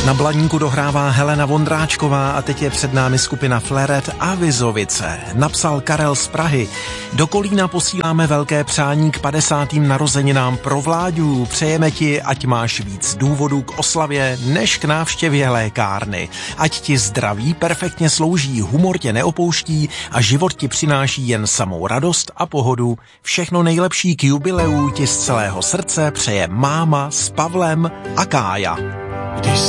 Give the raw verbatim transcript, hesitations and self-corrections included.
Na Blaníku dohrává Helena Vondráčková a teď je před námi skupina Fleret a Vizovice. Napsal Karel z Prahy. Do Kolína posíláme velké přání k padesátým narozeninám pro Vláďu. Přejeme ti, ať máš víc důvodů k oslavě, než k návštěvě lékárny. Ať ti zdraví perfektně slouží, humor tě neopouští a život ti přináší jen samou radost a pohodu. Všechno nejlepší k jubileu ti z celého srdce přeje máma s Pavlem a Kája. Když